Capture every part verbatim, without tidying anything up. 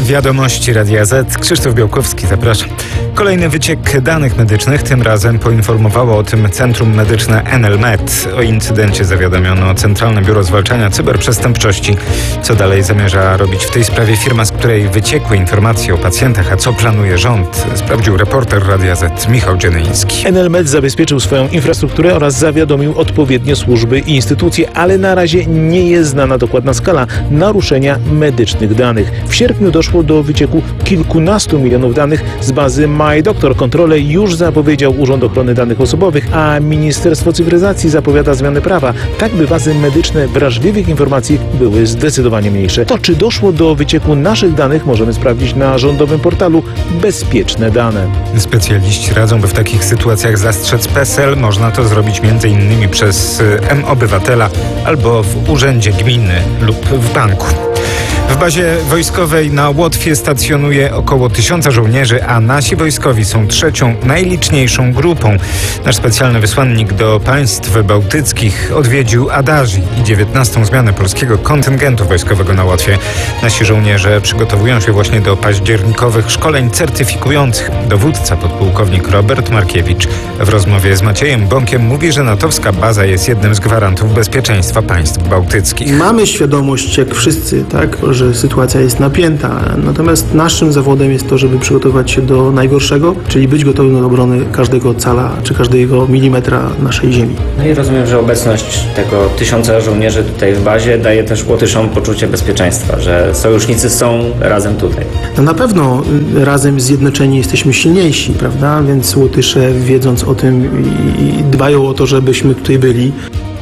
Wiadomości Radia Z. Krzysztof Białkowski, zapraszam. Kolejny wyciek danych medycznych, tym razem poinformowało o tym Centrum Medyczne Enelmed. O incydencie zawiadomiono Centralne Biuro Zwalczania Cyberprzestępczości. Co dalej zamierza robić w tej sprawie firma, z której wyciekły informacje o pacjentach, a co planuje rząd, sprawdził reporter Radia Z Michał Dzienyński. Enelmed zabezpieczył swoją infrastrukturę oraz zawiadomił odpowiednie służby i instytucje, ale na razie nie jest znana dokładna skala naruszenia medycznych danych. W sierpniu doszło do wycieku kilkunastu milionów danych z bazy MyDoctor. Kontrolę już zapowiedział Urząd Ochrony Danych Osobowych, a Ministerstwo Cyfryzacji zapowiada zmianę prawa, tak by bazy medyczne wrażliwych informacji były zdecydowanie mniejsze. To, czy doszło do wycieku naszych danych, możemy sprawdzić na rządowym portalu Bezpieczne Dane. Specjaliści radzą, by w takich sytuacjach zastrzec PESEL. Można to zrobić między innymi przez M-Obywatela albo w urzędzie gminy lub w banku. W bazie wojskowej na Łotwie stacjonuje około tysiąca żołnierzy, a nasi wojskowi są trzecią najliczniejszą grupą. Nasz specjalny wysłannik do państw bałtyckich odwiedził Adażi i dziewiętnastą zmianę polskiego kontyngentu wojskowego na Łotwie. Nasi żołnierze przygotowują się właśnie do październikowych szkoleń certyfikujących. Dowódca podpułkownik Robert Markiewicz w rozmowie z Maciejem Bąkiem mówi, że natowska baza jest jednym z gwarantów bezpieczeństwa państw bałtyckich. Mamy świadomość, jak wszyscy, tak, że sytuacja jest napięta. Natomiast naszym zawodem jest to, żeby przygotować się do najgorszego, czyli być gotowym do obrony każdego cala czy każdego milimetra naszej ziemi. No i rozumiem, że obecność tego tysiąca żołnierzy tutaj w bazie daje też Łotyszom poczucie bezpieczeństwa, że sojusznicy są razem tutaj. No na pewno razem zjednoczeni jesteśmy silniejsi, prawda? Więc Łotysze, wiedząc o tym, i dbają o to, żebyśmy tutaj byli.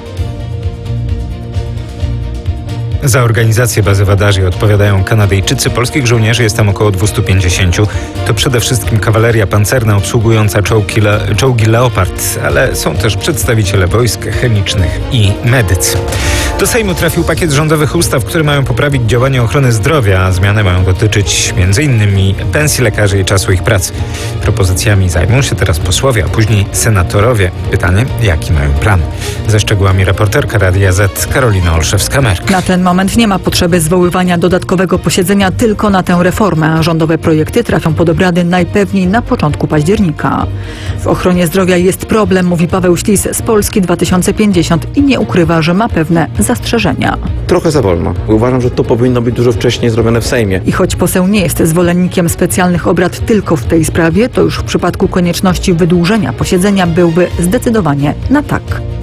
Za organizację bazy w Adażi odpowiadają Kanadyjczycy. Polskich żołnierzy jest tam około dwieście pięćdziesiąt. To przede wszystkim kawaleria pancerna obsługująca czołgi, le, czołgi Leopard, ale są też przedstawiciele wojsk chemicznych i medycy. Do Sejmu trafił pakiet rządowych ustaw, które mają poprawić działanie ochrony zdrowia. Zmiany mają dotyczyć między innymi pensji lekarzy i czasu ich pracy. Propozycjami zajmą się teraz posłowie, a później senatorowie. Pytanie, jaki mają plan? Ze szczegółami reporterka Radia Z Karolina Olszewska-Merk. Na ten moment nie ma potrzeby zwoływania dodatkowego posiedzenia tylko na tę reformę, a rządowe projekty trafią pod obrady najpewniej na początku października. W ochronie zdrowia jest problem, mówi Paweł Ślis z Polski dwa tysiące pięćdziesiąt i nie ukrywa, że ma pewne zastrzeżenia. Trochę za wolno. Uważam, że to powinno być dużo wcześniej zrobione w Sejmie. I choć poseł nie jest zwolennikiem specjalnych obrad tylko w tej sprawie, to już w przypadku konieczności wydłużenia posiedzenia byłby zdecydowanie na tak.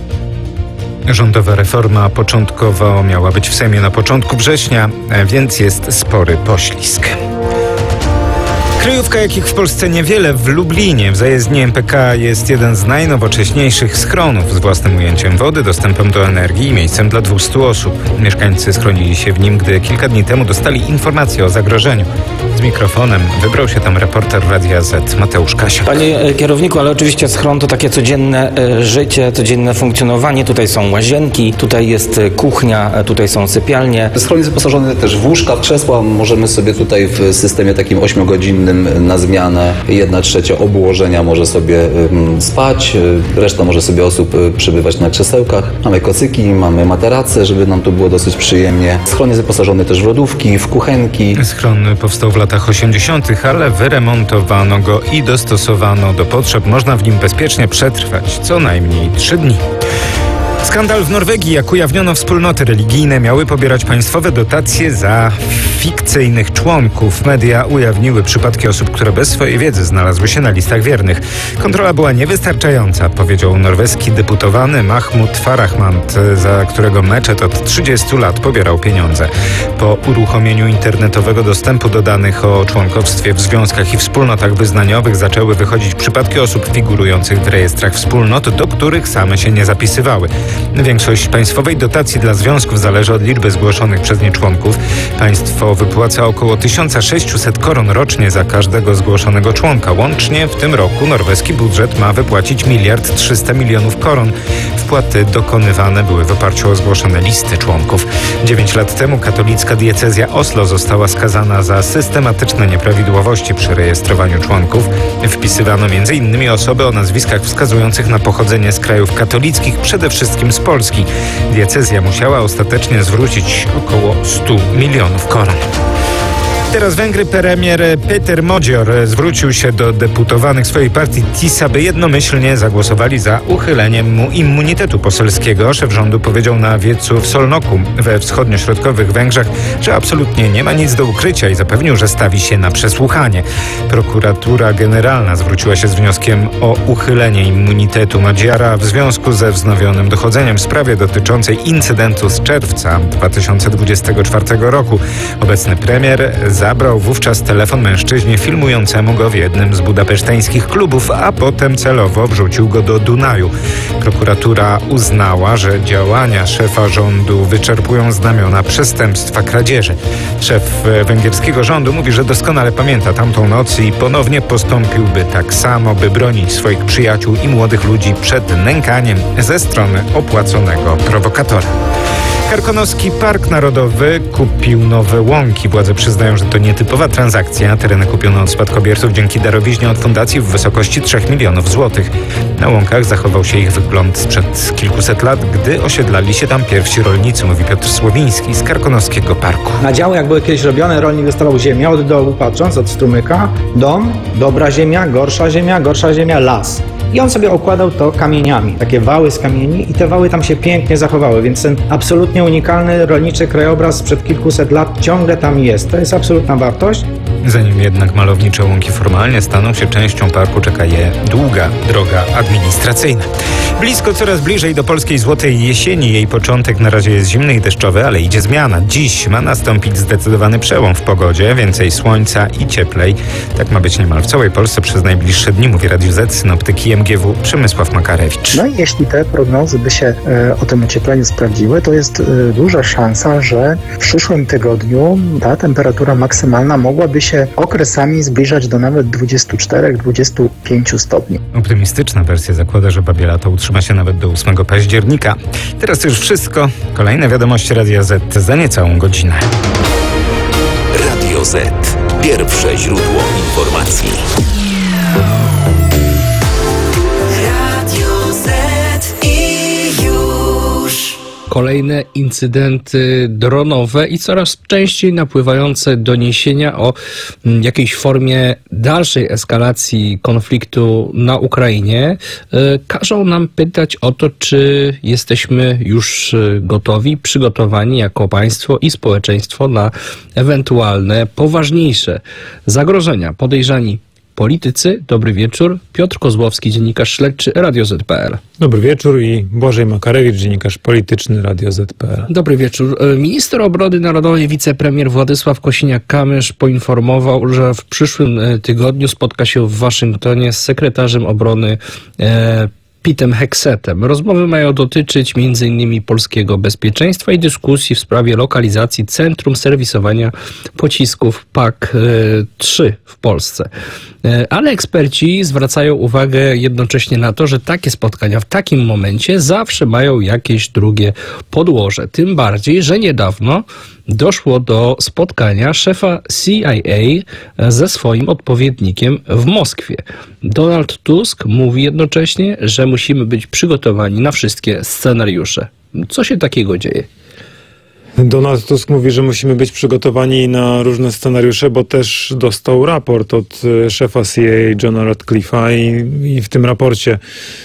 Rządowa reforma początkowo miała być w Sejmie na początku września, więc jest spory poślizg. Kryjówka, jakich w Polsce niewiele. W Lublinie w zajezdni M P K jest jeden z najnowocześniejszych schronów z własnym ujęciem wody, dostępem do energii i miejscem dla dwustu osób. Mieszkańcy schronili się w nim, gdy kilka dni temu dostali informację o zagrożeniu. Z mikrofonem wybrał się tam reporter Radia Z Mateusz Kasia. Panie kierowniku, ale oczywiście schron to takie codzienne życie, codzienne funkcjonowanie. Tutaj są łazienki, tutaj jest kuchnia, tutaj są sypialnie. Schron jest wyposażony też w łóżka, krzesła. Możemy sobie tutaj w systemie takim ośmiogodzinnym na zmianę jedna trzecia obłożenia może sobie spać, reszta może sobie osób przebywać na krzesełkach. Mamy kocyki, mamy materace, żeby nam tu było dosyć przyjemnie. Schron jest wyposażony też w lodówki, w kuchenki. Schron powstał w latach osiemdziesiątych, ale wyremontowano go i dostosowano do potrzeb. Można w nim bezpiecznie przetrwać co najmniej trzy dni. Skandal w Norwegii, jak ujawniono, wspólnoty religijne miały pobierać państwowe dotacje za fikcyjnych członków. Media ujawniły przypadki osób, które bez swojej wiedzy znalazły się na listach wiernych. Kontrola była niewystarczająca, powiedział norweski deputowany Mahmud Farahmand, za którego meczet od trzydziestu lat pobierał pieniądze. Po uruchomieniu internetowego dostępu do danych o członkowstwie w związkach i wspólnotach wyznaniowych zaczęły wychodzić przypadki osób figurujących w rejestrach wspólnot, do których same się nie zapisywały. Większość państwowej dotacji dla związków zależy od liczby zgłoszonych przez nie członków. Państwo wypłaca około tysiąc sześćset koron rocznie za każdego zgłoszonego członka. Łącznie w tym roku norweski budżet ma wypłacić miliard trzysta milionów koron. Wpłaty dokonywane były w oparciu o zgłoszone listy członków. Dziewięć lat temu katolicka diecezja Oslo została skazana za systematyczne nieprawidłowości przy rejestrowaniu członków. Wpisywano między innymi osoby o nazwiskach wskazujących na pochodzenie z krajów katolickich, przede wszystkim z Polski. Diecezja musiała ostatecznie zwrócić około stu milionów koron. Teraz Węgry. Premier Péter Magyar zwrócił się do deputowanych swojej partii TIS, aby jednomyślnie zagłosowali za uchyleniem mu immunitetu poselskiego. Szef rządu powiedział na wiecu w Szolnoku we wschodnio-środkowych Węgrzech, że absolutnie nie ma nic do ukrycia i zapewnił, że stawi się na przesłuchanie. Prokuratura Generalna zwróciła się z wnioskiem o uchylenie immunitetu Magyara w związku ze wznowionym dochodzeniem w sprawie dotyczącej incydentu z czerwca dwa tysiące dwudziestego czwartego roku. Obecny premier zabrał wówczas telefon mężczyźnie filmującemu go w jednym z budapeszteńskich klubów, a potem celowo wrzucił go do Dunaju. Prokuratura uznała, że działania szefa rządu wyczerpują znamiona przestępstwa kradzieży. Szef węgierskiego rządu mówi, że doskonale pamięta tamtą noc i ponownie postąpiłby tak samo, by bronić swoich przyjaciół i młodych ludzi przed nękaniem ze strony opłaconego prowokatora. Karkonoski Park Narodowy kupił nowe łąki. Władze przyznają, że to nietypowa transakcja. Tereny kupiono od spadkobierców dzięki darowiźnie od fundacji w wysokości trzech milionów złotych. Na łąkach zachował się ich wygląd sprzed kilkuset lat, gdy osiedlali się tam pierwsi rolnicy, mówi Piotr Słowiński z Karkonoskiego Parku. Na działy, jak były kiedyś robione, rolnik dostawał ziemię od dołu, patrząc od strumyka, dom, dobra ziemia, gorsza ziemia, gorsza ziemia, las. I on sobie okładał to kamieniami, takie wały z kamieni i te wały tam się pięknie zachowały, więc ten absolutnie unikalny rolniczy krajobraz sprzed kilkuset lat ciągle tam jest. To jest absolutna wartość. Zanim jednak malownicze łąki formalnie staną się częścią parku, czeka je długa droga administracyjna. Blisko, coraz bliżej do polskiej złotej jesieni. Jej początek na razie jest zimny i deszczowy, ale idzie zmiana. Dziś ma nastąpić zdecydowany przełom w pogodzie, więcej słońca i cieplej. Tak ma być niemal w całej Polsce przez najbliższe dni, mówi Radiu Z, synoptyk M G W Przemysław Makarewicz. No i jeśli te prognozy by się e, o tym ociepleniu sprawdziły, to jest e, duża szansa, że w przyszłym tygodniu ta temperatura maksymalna mogłaby się okresami zbliżać do nawet dwudziestu czterech do dwudziestu pięciu stopni. Optymistyczna wersja zakłada, że babie lato utrzyma się nawet do ósmego października. Teraz już wszystko. Kolejne wiadomości Radia Z za niecałą godzinę. Radio Z. Pierwsze źródło informacji. Kolejne incydenty dronowe i coraz częściej napływające doniesienia o jakiejś formie dalszej eskalacji konfliktu na Ukrainie każą nam pytać o to, czy jesteśmy już gotowi, przygotowani jako państwo i społeczeństwo na ewentualne poważniejsze zagrożenia. Podejrzani politycy. Dobry wieczór. Piotr Kozłowski, dziennikarz śledczy Radio Z kropka P L. Dobry wieczór i Błażej Makarewicz, dziennikarz polityczny Radio Z kropka P L. Dobry wieczór. Minister obrony narodowej, wicepremier Władysław Kosiniak-Kamysz poinformował, że w przyszłym tygodniu spotka się w Waszyngtonie z sekretarzem obrony e, Petem Heksetem. Rozmowy mają dotyczyć między innymi polskiego bezpieczeństwa i dyskusji w sprawie lokalizacji centrum serwisowania pocisków P A K trzy w Polsce. Ale eksperci zwracają uwagę jednocześnie na to, że takie spotkania w takim momencie zawsze mają jakieś drugie podłoże. Tym bardziej, że niedawno doszło do spotkania szefa C I A ze swoim odpowiednikiem w Moskwie. Donald Tusk mówi jednocześnie, że musimy być przygotowani na wszystkie scenariusze. Co się takiego dzieje? Donald Tusk mówi, że musimy być przygotowani na różne scenariusze, bo też dostał raport od szefa C I A Johna Ratcliffe'a i, i w tym raporcie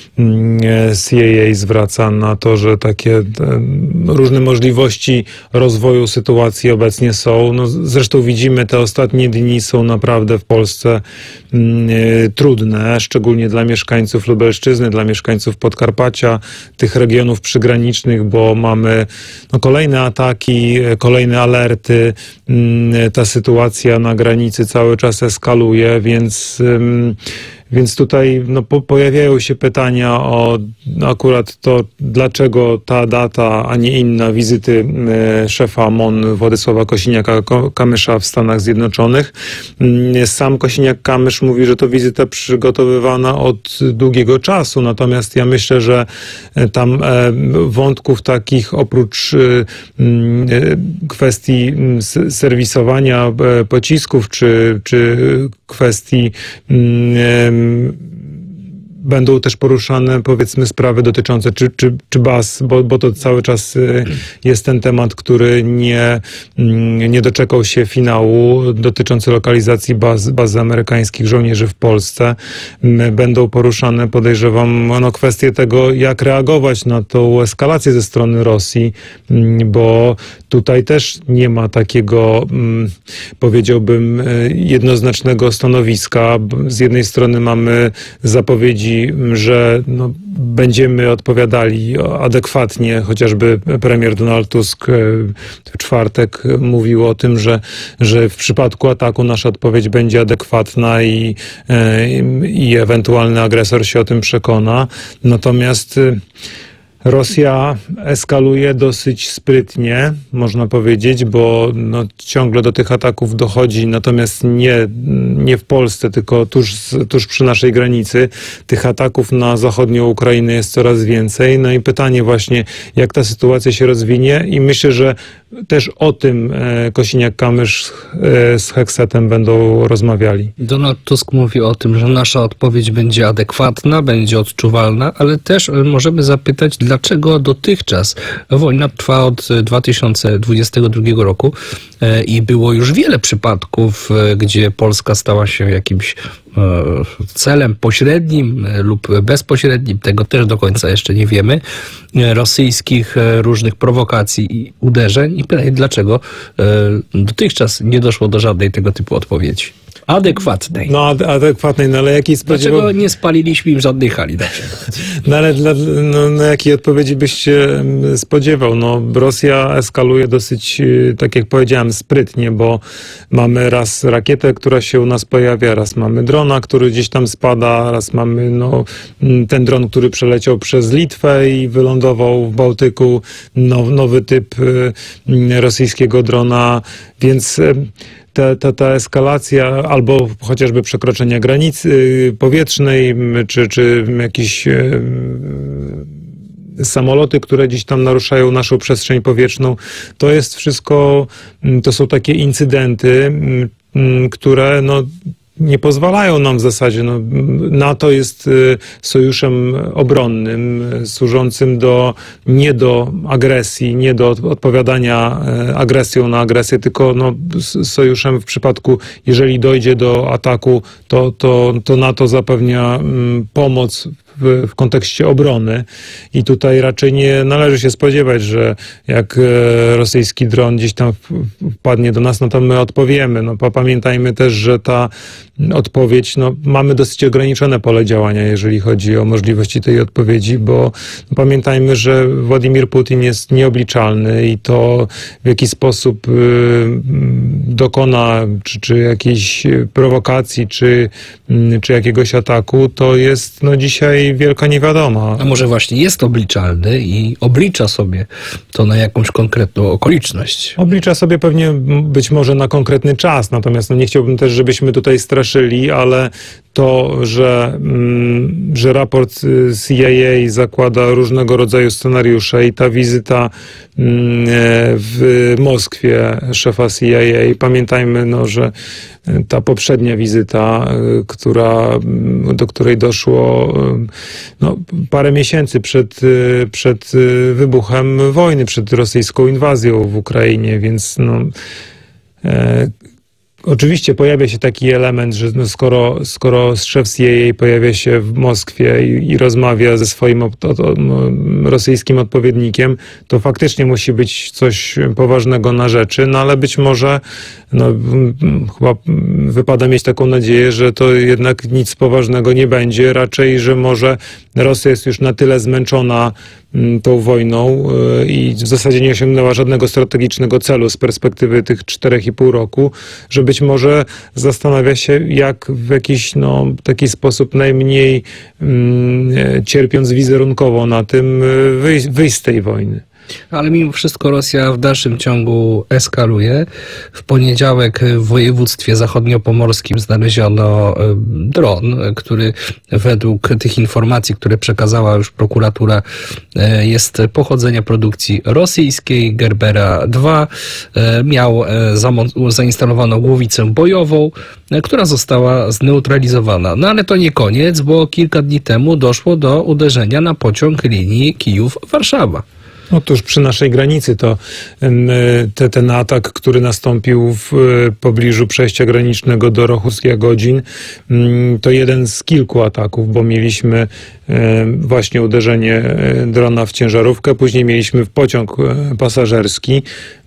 C I A zwraca na to, że takie różne możliwości rozwoju sytuacji obecnie są. No, zresztą widzimy, te ostatnie dni są naprawdę w Polsce y, trudne, szczególnie dla mieszkańców Lubelszczyzny, dla mieszkańców Podkarpacia, tych regionów przygranicznych, bo mamy no, kolejne ataki, kolejne alerty. Y, ta sytuacja na granicy cały czas eskaluje, więc y, Więc tutaj no, po, pojawiają się pytania o akurat to, dlaczego ta data, a nie inna wizyty e, szefa M O N Władysława Kosiniaka-Kamysza w Stanach Zjednoczonych. Sam Kosiniak-Kamysz mówi, że to wizyta przygotowywana od długiego czasu, natomiast ja myślę, że tam e, wątków takich oprócz e, kwestii serwisowania e, pocisków, czy, czy kwestii e, będą też poruszane, powiedzmy, sprawy dotyczące czy, czy, czy baz, bo, bo to cały czas y, jest ten temat, który nie, mm, nie doczekał się finału, dotyczący lokalizacji baz, baz amerykańskich żołnierzy w Polsce. M, Będą poruszane, podejrzewam, no, kwestie tego, jak reagować na tą eskalację ze strony Rosji, m, bo tutaj też nie ma takiego, m, powiedziałbym, y, jednoznacznego stanowiska. Z jednej strony mamy zapowiedzi, że no, będziemy odpowiadali adekwatnie, chociażby premier Donald Tusk w czwartek mówił o tym, że, że w przypadku ataku nasza odpowiedź będzie adekwatna i, i ewentualny agresor się o tym przekona. Natomiast Rosja eskaluje dosyć sprytnie, można powiedzieć, bo no, ciągle do tych ataków dochodzi, natomiast nie, nie w Polsce, tylko tuż, tuż przy naszej granicy. Tych ataków na zachodnią Ukrainę jest coraz więcej. No i pytanie właśnie, jak ta sytuacja się rozwinie, i myślę, że też o tym e, Kosiniak-Kamysz e, z Heksetem będą rozmawiali. Donald Tusk mówi o tym, że nasza odpowiedź będzie adekwatna, będzie odczuwalna, ale też możemy zapytać, dlaczego dotychczas wojna trwa od dwa tysiące dwudziestego drugiego roku e, i było już wiele przypadków, e, gdzie Polska stała się jakimś e, celem pośrednim e, lub bezpośrednim, tego też do końca jeszcze nie wiemy, e, rosyjskich e, różnych prowokacji i uderzeń. I pytanie, dlaczego e, dotychczas nie doszło do żadnej tego typu odpowiedzi? Adekwatnej. No ade- adekwatnej, no ale jakiej spodziewał... Dlaczego nie spaliliśmy im żadnej hali na przykład? No ale dla, no, no, jakiej odpowiedzi byś się spodziewał? No, Rosja eskaluje dosyć, tak jak powiedziałem, sprytnie, bo mamy raz rakietę, która się u nas pojawia, raz mamy drona, który gdzieś tam spada, raz mamy no, ten dron, który przeleciał przez Litwę i wylądował w Bałtyku, no, nowy typ rosyjskiego drona, więc Ta, ta, ta eskalacja albo chociażby przekroczenie granicy powietrznej, czy, czy jakieś e, samoloty, które gdzieś tam naruszają naszą przestrzeń powietrzną, to jest wszystko, to są takie incydenty, które no, nie pozwalają nam w zasadzie. No, NATO jest sojuszem obronnym, służącym do, nie do agresji, nie do odpowiadania agresją na agresję, tylko no, sojuszem w przypadku, jeżeli dojdzie do ataku, to, to, to NATO zapewnia mm, pomoc w, w kontekście obrony i tutaj raczej nie należy się spodziewać, że jak e, rosyjski dron gdzieś tam wpadnie do nas, no to my odpowiemy. No, pamiętajmy też, że ta odpowiedź, no, mamy dosyć ograniczone pole działania, jeżeli chodzi o możliwości tej odpowiedzi, bo no, pamiętajmy, że Władimir Putin jest nieobliczalny i to w jaki sposób y, dokona, czy, czy jakiejś prowokacji, czy, y, czy jakiegoś ataku, to jest no, dzisiaj wielka niewiadoma. A może właśnie jest obliczalny i oblicza sobie to na jakąś konkretną okoliczność? Oblicza sobie pewnie być może na konkretny czas, natomiast no, nie chciałbym też, żebyśmy tutaj straszyli, ale to, że, mm, że raport C I A zakłada różnego rodzaju scenariusze i ta wizyta mm, w Moskwie szefa C I A, pamiętajmy, no, że ta poprzednia wizyta, która, do której doszło no, parę miesięcy przed, przed wybuchem wojny, przed rosyjską inwazją w Ukrainie, więc no, e, oczywiście pojawia się taki element, że no skoro, skoro szef C I A pojawia się w Moskwie i, i rozmawia ze swoim od, od, od, rosyjskim odpowiednikiem, to faktycznie musi być coś poważnego na rzeczy, no ale być może no, chyba wypada mieć taką nadzieję, że to jednak nic poważnego nie będzie, raczej, że może Rosja jest już na tyle zmęczona tą wojną i w zasadzie nie osiągnęła żadnego strategicznego celu z perspektywy tych czterech i pół roku, że być może zastanawia się, jak w jakiś no, taki sposób najmniej mm, cierpiąc wizerunkowo na tym wyjść, wyjść z tej wojny. Ale mimo wszystko Rosja w dalszym ciągu eskaluje. W poniedziałek w województwie zachodniopomorskim znaleziono e, dron, który według tych informacji, które przekazała już prokuratura, e, jest pochodzenia produkcji rosyjskiej, Gerbera dwa. E, miał e, zamont- zainstalowaną głowicę bojową, e, która została zneutralizowana. No ale to nie koniec, bo kilka dni temu doszło do uderzenia na pociąg linii Kijów-Warszawa. Otóż przy naszej granicy to te, ten atak, który nastąpił w pobliżu przejścia granicznego do Rochus-Jagodzin, to jeden z kilku ataków, bo mieliśmy właśnie uderzenie drona w ciężarówkę, później mieliśmy pociąg pasażerski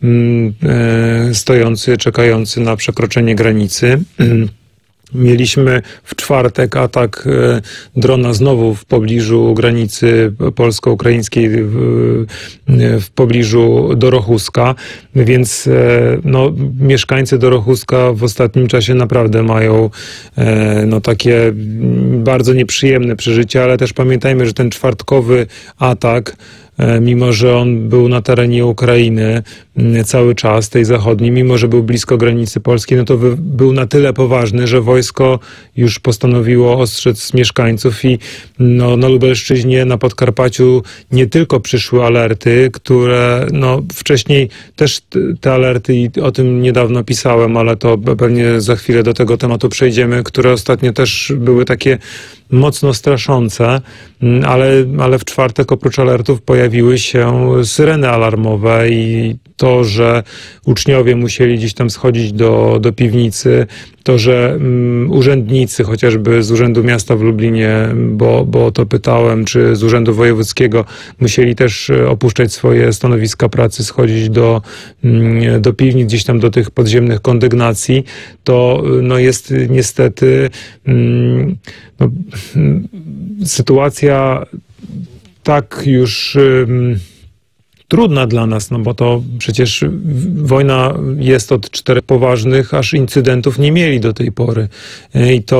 stojący, czekający na przekroczenie granicy. Mieliśmy w czwartek atak drona znowu w pobliżu granicy polsko-ukraińskiej, w, w pobliżu Dorochuska, więc no, mieszkańcy Dorochuska w ostatnim czasie naprawdę mają no, takie bardzo nieprzyjemne przeżycia, ale też pamiętajmy, że ten czwartkowy atak, mimo że on był na terenie Ukrainy cały czas, tej zachodniej, mimo że był blisko granicy polskiej, no to był na tyle poważny, że wojsko już postanowiło ostrzec mieszkańców i no, na Lubelszczyźnie, na Podkarpaciu nie tylko przyszły alerty, które no, wcześniej też te alerty, i o tym niedawno pisałem, ale to pewnie za chwilę do tego tematu przejdziemy, które ostatnio też były takie mocno straszące, ale, ale w czwartek oprócz alertów pojawiły się syreny alarmowe i to, że uczniowie musieli gdzieś tam schodzić do, do piwnicy, to, że um, urzędnicy, chociażby z Urzędu Miasta w Lublinie, bo, bo o to pytałem, czy z Urzędu Wojewódzkiego, musieli też opuszczać swoje stanowiska pracy, schodzić do, um, do piwnic, gdzieś tam do tych podziemnych kondygnacji, to no, jest niestety um, no, sytuacja tak już um, trudna dla nas, no bo to przecież wojna jest od czterech poważnych, aż incydentów nie mieli do tej pory. I to